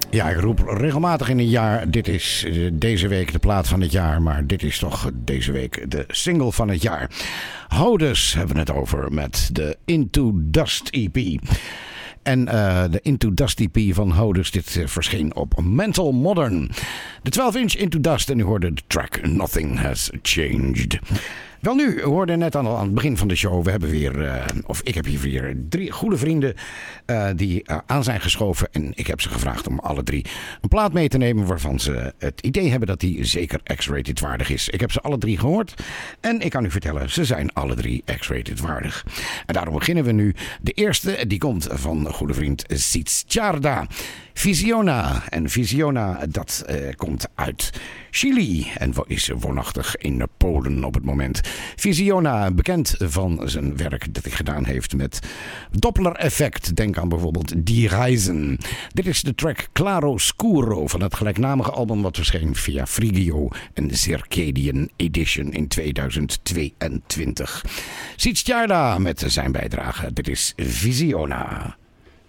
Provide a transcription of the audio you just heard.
Ja, ik roep regelmatig in een jaar, dit is deze week de plaat van het jaar, maar dit is toch deze week de single van het jaar. Hodus hebben we het over met de Into Dust EP. En de Into Dust EP van Hodus, dit verscheen op Mental Modern. De 12-inch Into Dust en u hoorde de track Nothing Has Changed. Wel nu, we hoorden net aan het begin van de show, we hebben weer, ik heb hier weer 3 goede vrienden die aan zijn geschoven. En ik heb ze gevraagd om alle 3 een plaat mee te nemen waarvan ze het idee hebben dat die zeker X-rated waardig is. Ik heb ze alle 3 gehoord en ik kan u vertellen, ze zijn alle 3 X-rated waardig. En daarom beginnen we nu. De eerste, die komt van goede vriend Sitzciarda. Visiona. En Visiona, dat komt uit Chili en is woonachtig in Polen op het moment. Visiona, bekend van zijn werk dat hij gedaan heeft met Doppler-effect. Denk aan bijvoorbeeld Die Reisen. Dit is de track Claro Scuro van het gelijknamige album wat verscheen via Frigio en Circadian Edition in 2022. Sitzciarda met zijn bijdrage. Dit is Visiona.